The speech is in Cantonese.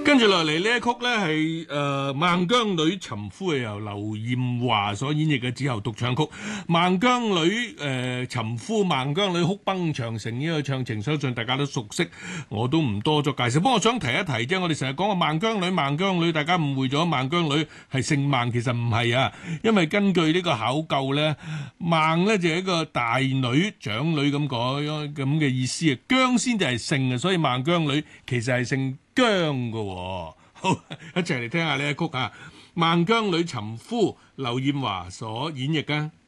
跟住落嚟呢一曲呢係孟姜女尋夫，係由劉艷華所演繹嘅子喉獨唱曲。孟姜女尋夫，孟姜女哭崩長城呢個唱情，相信大家都熟悉，我都唔多作介紹。不過我想提一提啫，我哋成日講個孟姜女，孟姜女大家誤會咗，孟姜女係姓孟，其實唔係啊。因為根據呢個考究呢，孟呢就係一個大女、長女咁講咁嘅意思啊，姜先就係姓啊，所以孟姜女其實係姓姜嘅喎。好，一齊嚟聽下呢一曲啊，孟姜女尋夫，劉艷華所演繹啊。